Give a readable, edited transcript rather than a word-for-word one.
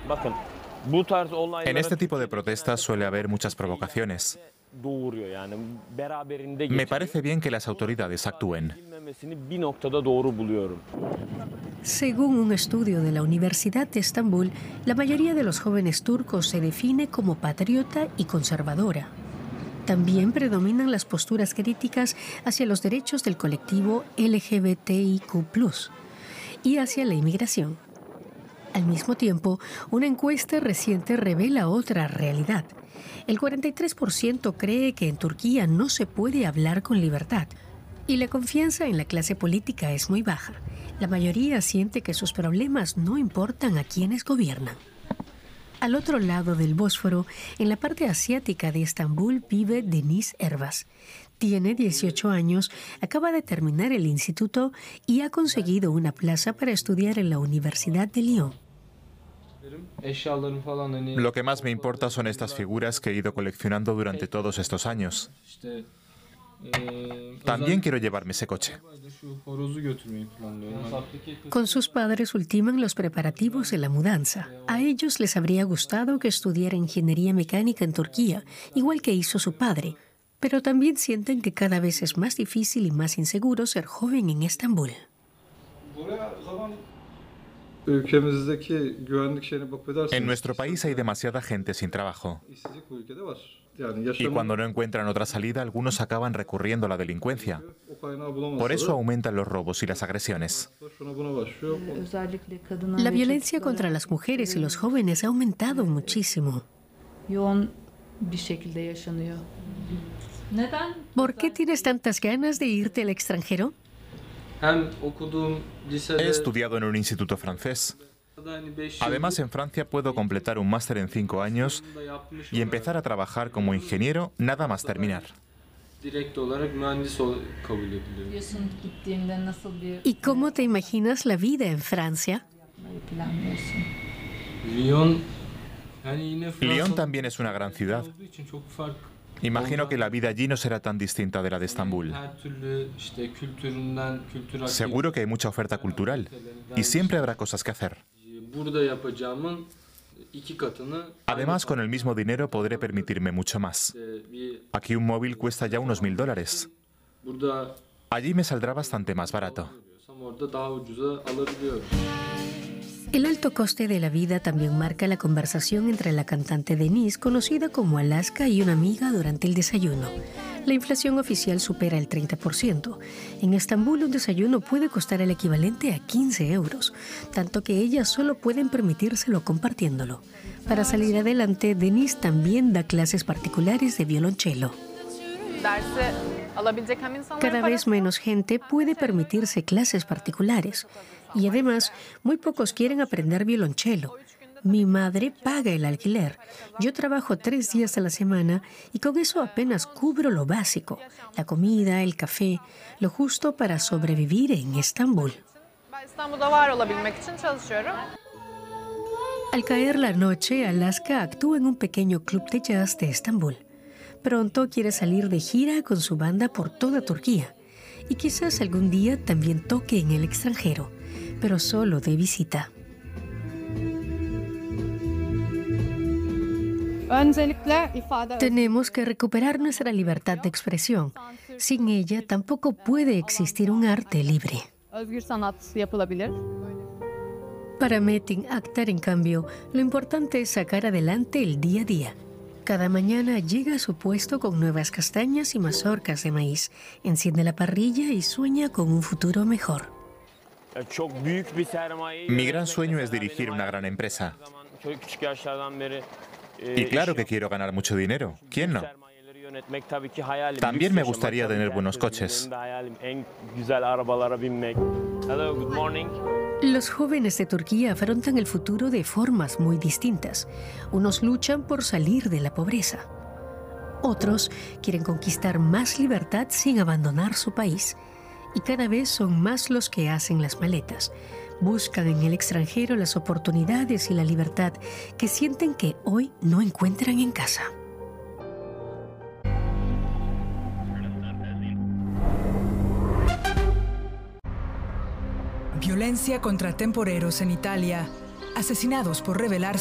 En este tipo de protestas suele haber muchas provocaciones. Me parece bien que las autoridades actúen. Según un estudio de la Universidad de Estambul, la mayoría de los jóvenes turcos se define como patriota y conservadora. También predominan las posturas críticas hacia los derechos del colectivo LGBTIQ+ y hacia la inmigración. Al mismo tiempo, una encuesta reciente revela otra realidad. El 43% cree que en Turquía no se puede hablar con libertad y la confianza en la clase política es muy baja. La mayoría siente que sus problemas no importan a quienes gobiernan. Al otro lado del Bósforo, en la parte asiática de Estambul, vive Deniz Erbas. Tiene 18 años, acaba de terminar el instituto y ha conseguido una plaza para estudiar en la Universidad de Lyon. Lo que más me importa son estas figuras que he ido coleccionando durante todos estos años. También quiero llevarme ese coche. Con sus padres ultiman los preparativos de la mudanza. A ellos les habría gustado que estudiara ingeniería mecánica en Turquía, igual que hizo su padre. Pero también sienten que cada vez es más difícil y más inseguro ser joven en Estambul. En nuestro país hay demasiada gente sin trabajo. Y cuando no encuentran otra salida, algunos acaban recurriendo a la delincuencia. Por eso aumentan los robos y las agresiones. La violencia contra las mujeres y los jóvenes ha aumentado muchísimo. ¿Por qué tienes tantas ganas de irte al extranjero? He estudiado en un instituto francés. Además, en Francia puedo completar un máster en 5 años y empezar a trabajar como ingeniero nada más terminar. ¿Y cómo te imaginas la vida en Francia? Lyon también es una gran ciudad. Imagino que la vida allí no será tan distinta de la de Estambul. Seguro que hay mucha oferta cultural y siempre habrá cosas que hacer. Además, con el mismo dinero podré permitirme mucho más. Aquí un móvil cuesta ya unos $1000. Allí me saldrá bastante más barato. El alto coste de la vida también marca la conversación entre la cantante Deniz, conocida como Alaska, y una amiga durante el desayuno. La inflación oficial supera el 30%. En Estambul un desayuno puede costar el equivalente a 15 euros, tanto que ellas solo pueden permitírselo compartiéndolo. Para salir adelante, Deniz también da clases particulares de violonchelo. Cada vez menos gente puede permitirse clases particulares y además muy pocos quieren aprender violonchelo. Mi madre paga el alquiler. Yo trabajo 3 días a la semana y con eso apenas cubro lo básico, la comida, el café, lo justo para sobrevivir en Estambul. Al caer la noche, Alaska actúa en un pequeño club de jazz de Estambul. Pronto quiere salir de gira con su banda por toda Turquía y quizás algún día también toque en el extranjero, pero solo de visita. Tenemos que recuperar nuestra libertad de expresión. Sin ella tampoco puede existir un arte libre. Para Metin Aktar, en cambio, lo importante es sacar adelante el día a día. Cada mañana llega a su puesto con nuevas castañas y mazorcas de maíz, enciende la parrilla y sueña con un futuro mejor. Mi gran sueño es dirigir una gran empresa. Y claro que quiero ganar mucho dinero. ¿Quién no? También me gustaría tener buenos coches. Los jóvenes de Turquía afrontan el futuro de formas muy distintas. Unos luchan por salir de la pobreza. Otros quieren conquistar más libertad sin abandonar su país. Y cada vez son más los que hacen las maletas. Buscan en el extranjero las oportunidades y la libertad que sienten que hoy no encuentran en casa. Violencia contra temporeros en Italia, asesinados por rebelarse